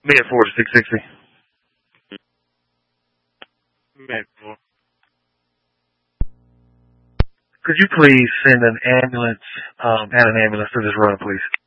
Mid 4 to 660. Mid 4. Could you please send an ambulance, add an ambulance to this run, please?